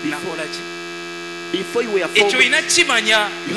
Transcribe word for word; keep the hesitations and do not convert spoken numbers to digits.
nakola ki before you were ekyo formed, ina kimanya